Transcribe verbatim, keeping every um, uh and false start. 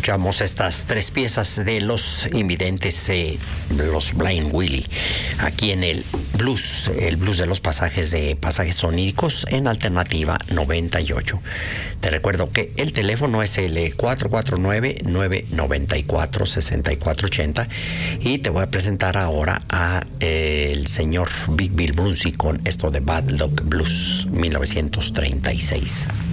escuchamos estas tres piezas de los invidentes, eh, los Blind Willie, aquí en el blues, el blues de los pasajes de pasajes soníricos en Alternativa noventa y ocho. Te recuerdo que el teléfono es el cuatro cuatro nueve, nueve nueve cuatro, seis cuatro ocho cero y te voy a presentar ahora a eh, el señor Big Bill Brunsey con esto de Bad Luck Blues mil novecientos treinta y seis.